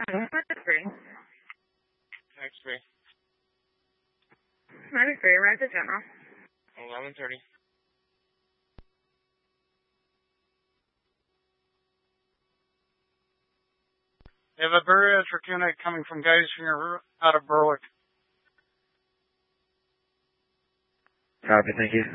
Tax-free. 93, right to General. 11:30. You have a bariatric unit coming from Geisinger out of Berwick. Copy, thank you.